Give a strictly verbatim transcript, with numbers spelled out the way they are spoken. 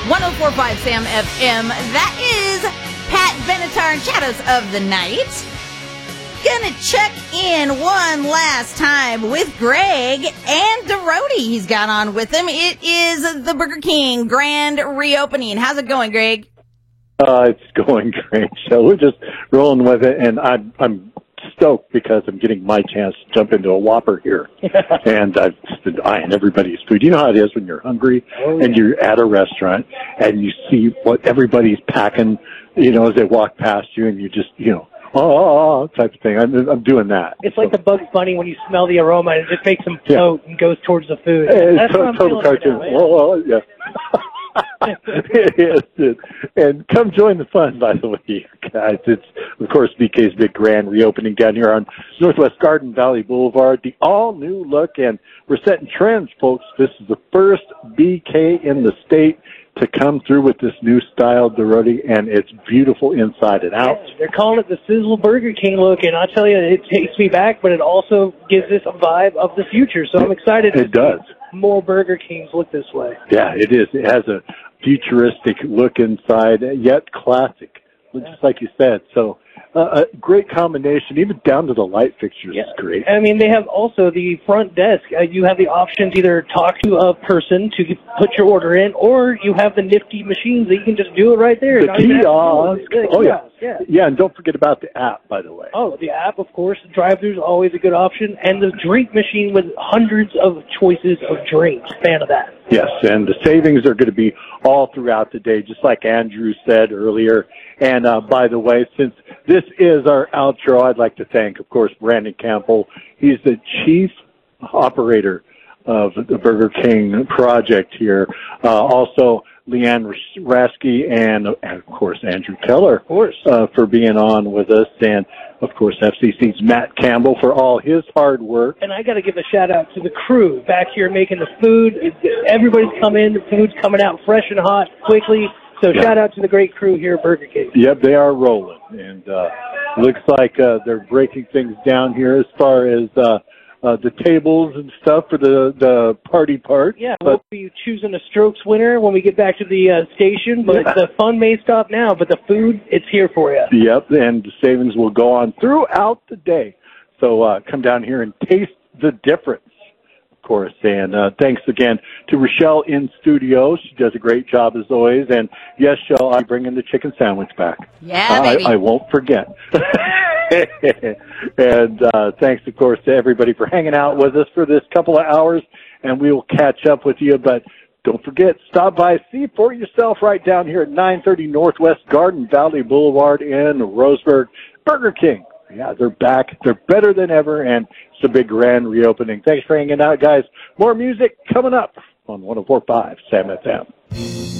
one oh four point five Sam F M. That is Pat Benatar and Shadows of the Night. Gonna check in one last time with Greg and Dorody he's got on with him. It is the Burger King grand reopening. How's it going, Greg? Uh, it's going great. So we're just rolling with it, and I'm, I'm stoked because I'm getting my chance to jump into a Whopper here. And I've just been eyeing everybody's food. You know how it is when you're hungry oh, yeah. and you're at a restaurant and you see what everybody's packing, you know, as they walk past you, and you just, you know, oh, type of thing. I'm, I'm doing that. It's so. like the Bugs Bunny when you smell the aroma and it just makes them float yeah. and goes towards the food. It's That's to- what I'm total cartoon. Right oh, oh, yeah. Yes, it, and come join the fun, by the way, guys. It's, of course, B K's big grand reopening down here on Northwest Garden Valley Boulevard. The all-new look, and we're setting trends, folks. This is the first B K in the state to come through with this new style, Dorody, and it's beautiful inside and out. Yeah, they're calling it the Sizzle Burger King look, and I tell you, it takes me back, but it also gives us a vibe of the future, so I'm excited to it does. see more Burger Kings look this way. Yeah, it is. It has a futuristic look inside, yet classic, just like you said. So uh, a great combination, even down to the light fixtures yeah. is great. I mean, they have also the front desk. Uh, you have the option to either talk to a person to put your order in, or you have the nifty machines that you can just do it right there. The kiosk. Oh, yeah. yeah. Yeah, and don't forget about the app, by the way. Oh, the app, of course. The drive-thru is always a good option. And the drink machine with hundreds of choices of drinks. Fan of that. Yes, and the savings are going to be all throughout the day, just like Andrew said earlier. And uh, by the way, since this is our outro, I'd like to thank, of course, Brandon Campbell. He's the chief operator of the Burger King project here. Uh, also, Leanne Rasky and, and, of course, Andrew Keller, of course, uh, for being on with us. And, of course, F C C's Matt Campbell for all his hard work. And I got to give a shout-out to the crew back here making the food. Everybody's come in. The food's coming out fresh and hot quickly. So yeah. shout out to the great crew here at Burger King. Yep, they are rolling. And uh looks like uh, they're breaking things down here as far as uh, uh the tables and stuff for the, the party part. Yeah, but we'll be choosing a Strokes winner when we get back to the uh, station. But yeah. the fun may stop now, but the food, it's here for you. Yep, and the savings will go on throughout the day. So uh come down here and taste the difference. Course, and uh, thanks again to Rochelle in studio. She does a great job as always. And yes, Shell, I'm bringing the chicken sandwich back. Yeah, uh, baby. I, I won't forget. And uh, thanks, of course, to everybody for hanging out with us for this couple of hours. And we will catch up with you. But don't forget, stop by, see for yourself right down here at nine thirty Northwest Garden Valley Boulevard in Roseburg. Burger King. Yeah, they're back. They're better than ever, and it's a big grand reopening. Thanks for hanging out, guys. More music coming up on one oh four point five Sam F M.